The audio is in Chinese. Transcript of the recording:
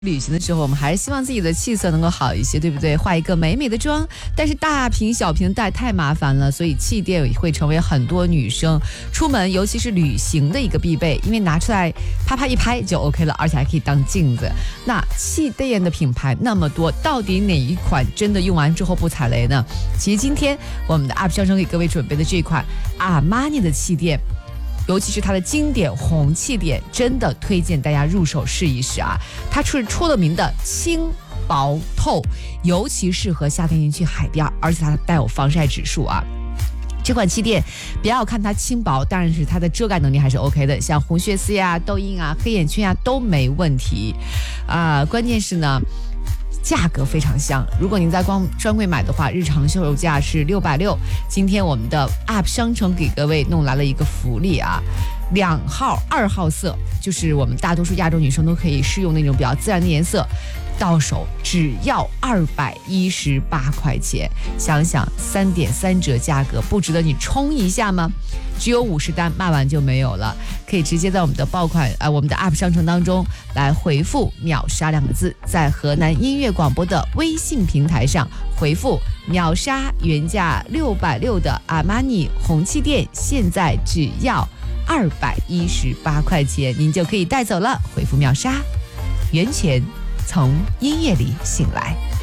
旅行的时候，我们还是希望自己的气色能够好一些，对不对？化一个美美的妆，但是大瓶小瓶带太麻烦了，所以气垫会成为很多女生出门，尤其是旅行的一个必备，因为拿出来啪啪一拍就 OK 了，而且还可以当镜子。那气垫的品牌那么多，到底哪一款真的用完之后不踩雷呢？其实今天我们的 UP 商城给各位准备的这款阿玛尼的气垫，尤其是它的经典红气垫，真的推荐大家入手试一试啊！它是出了名的轻薄透，尤其适合夏天去海边，而且它带有防晒指数啊。这款气垫不要看它轻薄，当然是它的遮盖能力还是 OK 的，像红血丝呀、痘印啊、黑眼圈啊都没问题啊。关键是呢，价格非常香，如果您在专柜买的话，日常售价是660。今天我们的 UP 商城给各位弄来了一个福利啊，2号、2号色，就是我们大多数亚洲女生都可以试用那种比较自然的颜色，到手只要218块钱。想想3.3折价格，不值得你冲一下吗？只有50单，卖完就没有了。可以直接在我们的我们的 UP 商城当中来回复秒杀2个字，在河南音乐广播的微信平台上回复秒杀，原价660的阿玛尼红气垫，现在只要218块钱，您就可以带走了。回复秒杀，源泉从音乐里醒来。